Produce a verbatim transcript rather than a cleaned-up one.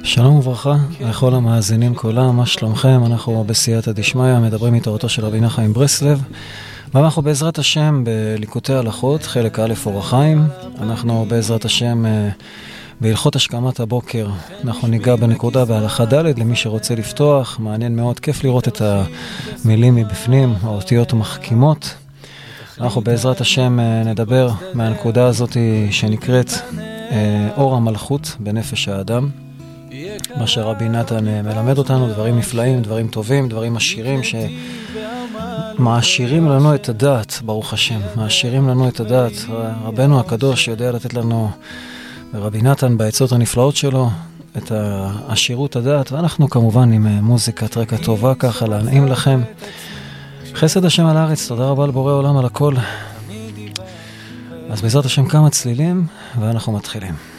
שלום וברכה לכל המאזינים כולם, מה שלומכם? אנחנו בסייעתא דשמיא מדברים מתורתו של רבי נחמן מברסלב, ואנחנו בעזרת השם בליקוטי הלכות, חלק א' אורח חיים. אנחנו בעזרת השם בהלכות השכמת הבוקר, אנחנו ניגע בנקודה בהלכה ד' למי שרוצה לפתוח. מעניין מאוד, כיף לראות את המילים מבפנים, האותיות מחכימות. אנחנו בעזרת השם נדבר מהנקודה הזאת שנקראת אור המלכות בנפש האדם, מה שרבי נתן מלמד אותנו, דברים נפלאים, דברים טובים, דברים עשירים שמעשירים לנו את הדעת, ברוך השם, מעשירים לנו את הדעת. רבנו הקדוש יודע לתת לנו, רבי נתן בעצות הנפלאות שלו, את העשירות הדעת, ואנחנו כמובן עם מוזיקת רקע טובה ככה להנעים לכם. חסד השם על הארץ, תודה רבה לבורא עולם על הכל. אז בעזרת השם כמה צלילים ואנחנו מתחילים.